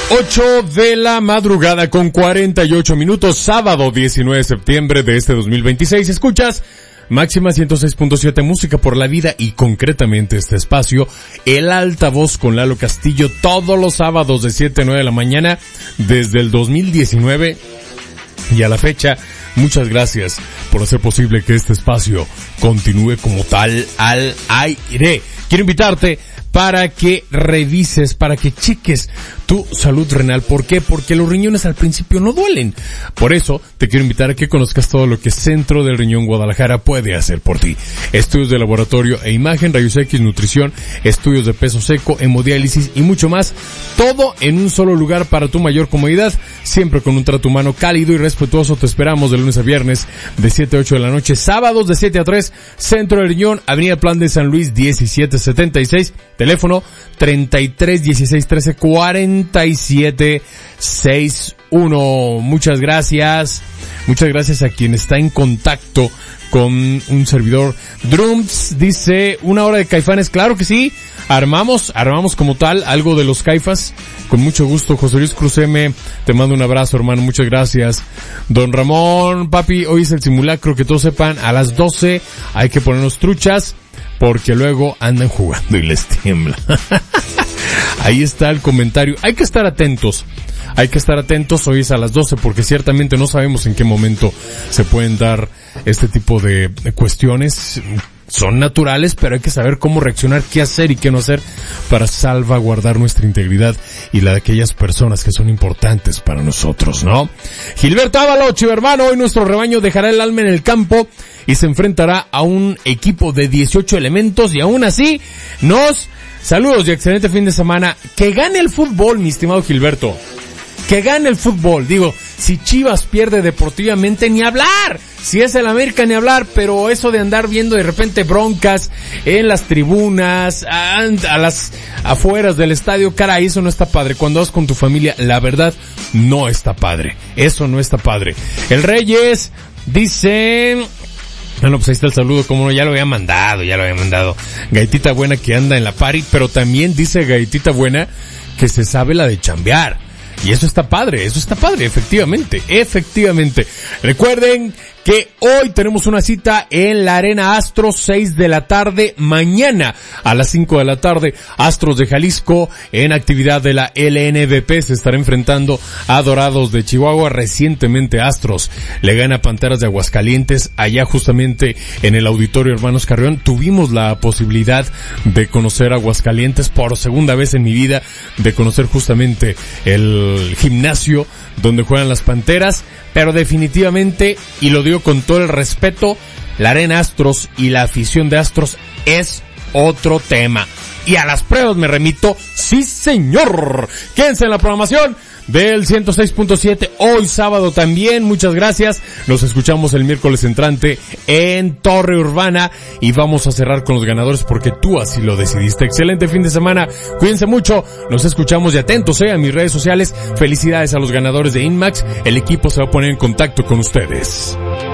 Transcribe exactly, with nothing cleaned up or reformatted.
ocho de la madrugada con cuarenta y ocho minutos, sábado diecinueve de septiembre de este dos mil veintiséis. Escuchas Máxima ciento seis punto siete, música por la vida, y concretamente este espacio, El Altavoz con Lalo Castillo, todos los sábados de siete a nueve de la mañana desde el dos mil diecinueve y a la fecha. Muchas gracias por hacer posible que este espacio continúe como tal al aire. Quiero invitarte para que revises, para que cheques tu salud renal. ¿Por qué? Porque los riñones al principio no duelen. Por eso te quiero invitar a que conozcas todo lo que Centro del Riñón Guadalajara puede hacer por ti. Estudios de laboratorio e imagen, rayos X, nutrición, estudios de peso seco, hemodiálisis y mucho más. Todo en un solo lugar para tu mayor comodidad, siempre con un trato humano cálido y respetuoso. Te esperamos de lunes a viernes de siete a ocho de la noche, sábados de siete a tres, Centro del Riñón, Avenida Plan de San Luis diecisiete setenta y seis, teléfono treinta y tres dieciséis trece cuarenta y siete sesenta y uno. Muchas gracias. Muchas gracias a quien está en contacto con un servidor. Drums dice, una hora de Caifanes. Claro que sí. Armamos, armamos como tal algo de los Caifas. Con mucho gusto. José Luis Cruz M, te mando un abrazo, hermano. Muchas gracias. Don Ramón, papi, hoy es el simulacro, que todos sepan, a las doce hay que ponernos truchas, porque luego andan jugando y les tiembla. Ahí está el comentario. Hay que estar atentos. Hay que estar atentos. Hoy es a las doce, porque ciertamente no sabemos en qué momento se pueden dar este tipo de cuestiones. Son naturales, pero hay que saber cómo reaccionar, qué hacer y qué no hacer para salvaguardar nuestra integridad y la de aquellas personas que son importantes para nosotros, ¿no? Gilberto Ávalo, chivo hermano, hoy nuestro rebaño dejará el alma en el campo y se enfrentará a un equipo de dieciocho elementos, y aún así nos... Saludos y excelente fin de semana. Que gane el fútbol, mi estimado Gilberto. Que gane el fútbol. Digo, si Chivas pierde deportivamente, ni hablar. Si es el América, ni hablar. Pero eso de andar viendo de repente broncas en las tribunas, a, a las afueras del estadio, caray, eso no está padre. Cuando vas con tu familia, la verdad, no está padre. Eso no está padre. El Reyes dice... Bueno, pues ahí está el saludo, como no, ya lo había mandado, ya lo había mandado. Gaitita Buena que anda en la party, pero también dice Gaitita Buena que se sabe la de chambear. Y eso está padre, eso está padre, efectivamente, efectivamente. Recuerden que hoy tenemos una cita en la Arena Astros, seis de la tarde, mañana a las cinco de la tarde, Astros de Jalisco en actividad de la L N V P se estará enfrentando a Dorados de Chihuahua. Recientemente Astros le gana a Panteras de Aguascalientes allá justamente en el Auditorio Hermanos Carrión. Tuvimos la posibilidad de conocer Aguascalientes por segunda vez en mi vida, de conocer justamente el gimnasio donde juegan las Panteras, pero definitivamente, y lo digo con todo el respeto, la Arena Astros y la afición de Astros es otro tema. Y a las pruebas me remito, sí señor. Quédense en la programación del ciento seis punto siete, hoy sábado también. Muchas gracias. Nos escuchamos el miércoles entrante en Torre Urbana y vamos a cerrar con los ganadores porque tú así lo decidiste. Excelente fin de semana. Cuídense mucho. Nos escuchamos y atentos eh, a mis redes sociales. Felicidades a los ganadores de Inmax. El equipo se va a poner en contacto con ustedes.